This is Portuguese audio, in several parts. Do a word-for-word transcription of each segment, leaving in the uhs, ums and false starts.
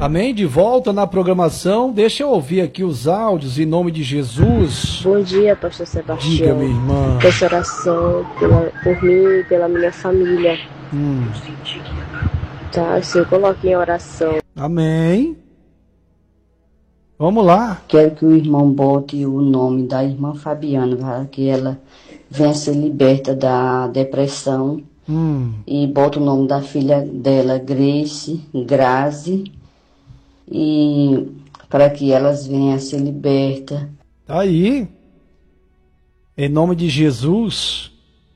Amém? De volta na programação. Deixa eu ouvir aqui os áudios em nome de Jesus. Bom dia, pastor Sebastião. Diga, minha irmã. Peço oração pela, por mim e pela minha família. Hum. Tá, o Senhor coloque em oração. Amém. Vamos lá. Quero que o irmão bote o nome da irmã Fabiana, para que ela venha ser liberta da depressão. Hum. E bota o nome da filha dela, Grace, Grazi, e para que elas venham a ser libertas. Tá aí. Em nome de Jesus.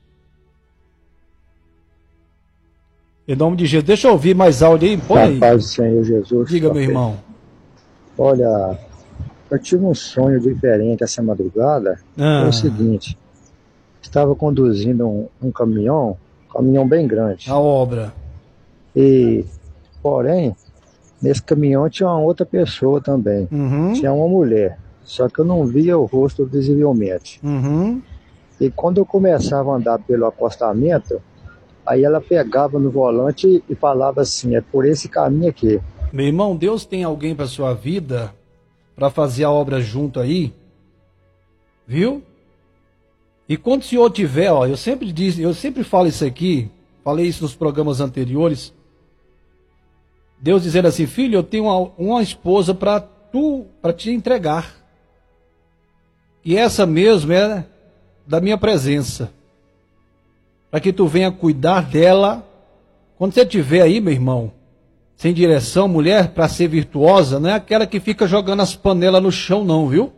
Em nome de Jesus. Deixa eu ouvir mais áudio aí. Põe aí. Paz do Senhor Jesus. Diga, meu irmão. Olha, eu tive um sonho diferente essa madrugada. Ah. É o seguinte. Estava conduzindo um, um caminhão, um caminhão bem grande. A obra. E, porém, nesse caminhão tinha uma outra pessoa também. Uhum. Tinha uma mulher. Só que eu não via o rosto visivelmente. Uhum. E quando eu começava a andar pelo acostamento, aí ela pegava no volante e falava assim, é por esse caminho aqui. Meu irmão, Deus tem alguém para sua vida para fazer a obra junto aí, viu? E quando o senhor tiver, ó, eu sempre diz, eu sempre falo isso aqui, falei isso nos programas anteriores. Deus dizendo assim, filho, eu tenho uma, uma esposa para tu, para te entregar. E essa mesmo é da minha presença. Para que tu venha cuidar dela. Quando você estiver aí, meu irmão, sem direção, mulher, para ser virtuosa, não é aquela que fica jogando as panelas no chão, não, viu?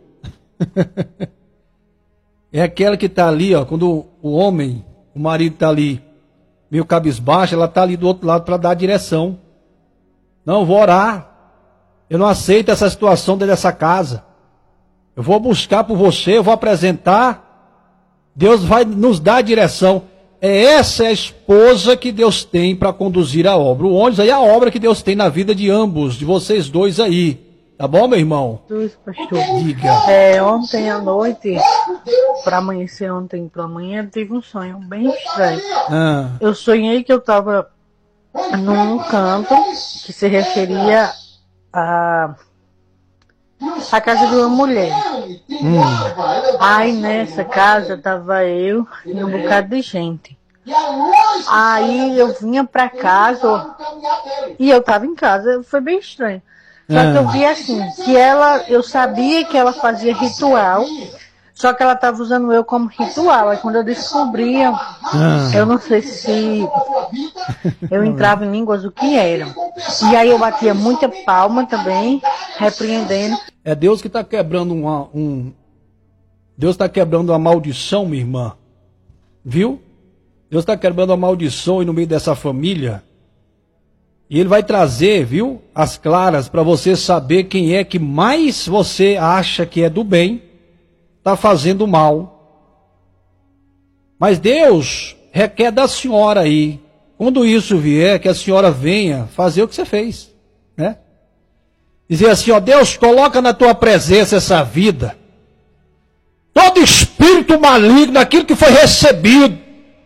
É aquela que está ali, ó, quando o homem, o marido está ali, meio cabisbaixo, ela está ali do outro lado para dar a direção. Não, vou orar. Eu não aceito essa situação dentro dessa casa. Eu vou buscar por você, eu vou apresentar. Deus vai nos dar a direção. É essa a esposa que Deus tem para conduzir a obra. O ônibus aí é a obra que Deus tem na vida de ambos, de vocês dois aí. Tá bom, meu irmão? Jesus, pastor. Diga. É, ontem à noite, para amanhecer ontem para amanhã, eu tive um sonho bem estranho. Ah. Eu sonhei que eu estava num canto que se referia a a casa de uma mulher. Hum. Aí nessa casa tava eu e um bocado de gente. Aí eu vinha pra casa e eu tava em casa, foi bem estranho. Só que eu vi assim, que ela, eu sabia que ela fazia ritual, só que ela tava usando eu como ritual. Aí quando eu descobria, Ah. eu não sei se eu entrava em línguas o que eram. E aí eu batia muita palma também, repreendendo. É Deus que está quebrando uma, um... Deus está quebrando uma maldição, minha irmã. Viu? Deus está quebrando uma maldição aí no meio dessa família. E Ele vai trazer, viu? As claras para você saber quem é que mais você acha que é do bem, está fazendo mal. Mas Deus requer da senhora aí, quando isso vier, que a senhora venha fazer o que você fez, né? Dizer assim, ó, Deus, coloca na tua presença essa vida. Todo espírito maligno, aquilo que foi recebido,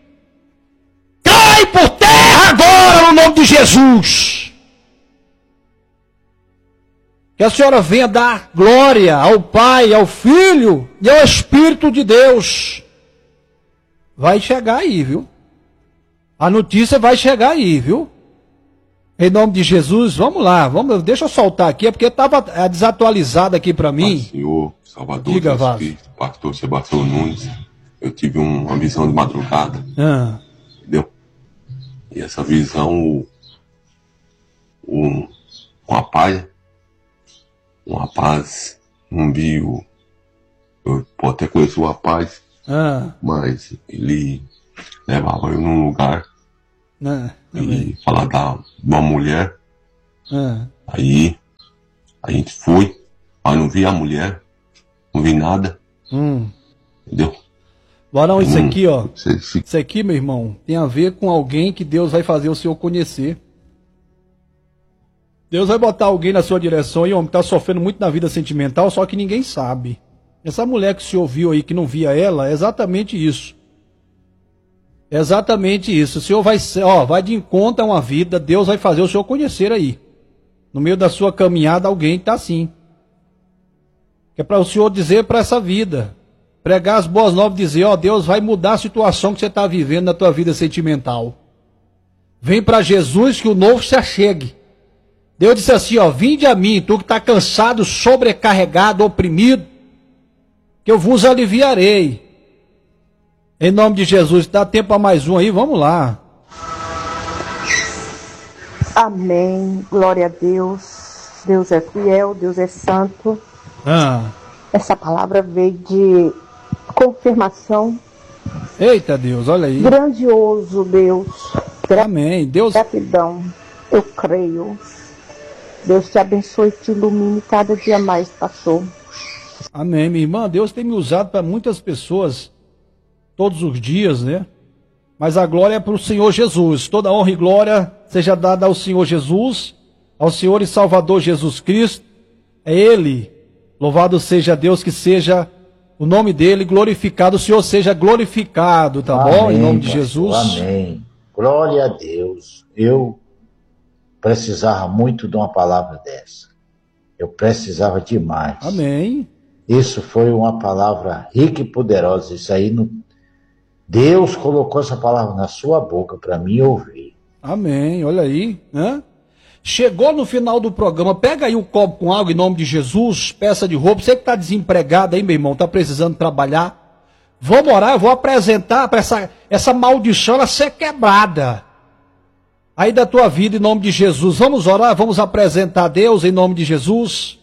cai por terra agora no nome de Jesus. Que a senhora venha dar glória ao Pai, ao Filho e ao Espírito de Deus. Vai chegar aí, viu? A notícia vai chegar aí, viu? Em nome de Jesus, vamos lá, vamos, deixa eu soltar aqui, é porque estava desatualizado aqui para mim. Pai, Senhor, Salvador, Diga, Jesus Vaz. Cristo, Pastor Sebastião Nunes, eu tive um, uma visão de madrugada, Ah. entendeu? E essa visão, o, o, um rapaz, um rapaz, não vi o, eu pode até conhecer o rapaz, Ah. mas ele levava eu num lugar Ah. e falar da uma mulher. Ah. Aí a gente foi, mas não vi a mulher, não vi nada, Hum. entendeu? Varão, isso Hum, aqui, ó. você fica- Isso aqui, meu irmão, tem a ver com alguém que Deus vai fazer o senhor conhecer. Deus vai botar alguém na sua direção e, homem, tá sofrendo muito na vida sentimental, só que ninguém sabe. Essa mulher que o senhor viu aí, que não via ela, é exatamente isso. É exatamente isso. O senhor vai, ser- ó, vai de encontro a uma vida, Deus vai fazer o senhor conhecer aí. No meio da sua caminhada, alguém está assim. Que é para o Senhor dizer para essa vida. Pregar as boas novas, dizer, ó, Deus vai mudar a situação que você está vivendo na tua vida sentimental. Vem para Jesus que o novo se achegue. Deus disse assim, ó, vinde a mim, tu que está cansado, sobrecarregado, oprimido, que eu vos aliviarei. Em nome de Jesus, dá tempo a mais um aí, vamos lá. Amém, glória a Deus, Deus é fiel, Deus é santo. Ah. Essa palavra veio de confirmação. Eita Deus, olha aí. Grandioso Deus. Amém, Deus. Gratidão, eu creio. Deus te abençoe e te ilumine cada dia mais, pastor. Amém, minha irmã, Deus tem me usado para muitas pessoas, todos os dias, né? Mas a glória é para o Senhor Jesus. Toda honra e glória seja dada ao Senhor Jesus, ao Senhor e Salvador Jesus Cristo. É Ele. Louvado seja Deus, que seja o nome dEle glorificado. O Senhor seja glorificado, tá Amém, bom? Em nome de pastor, Jesus. Amém. Glória a Deus. Eu precisava muito de uma palavra dessa. Eu precisava demais. Amém. Isso foi uma palavra rica e poderosa. Isso aí não... Deus colocou essa palavra na sua boca para mim ouvir. Amém, olha aí. Né? Chegou no final do programa, pega aí o copo com água em nome de Jesus, peça de roupa. Você que está desempregado aí, meu irmão, está precisando trabalhar. Vamos orar, eu vou apresentar para essa, essa maldição ela ser quebrada. Aí da tua vida em nome de Jesus. Vamos orar, vamos apresentar a Deus em nome de Jesus.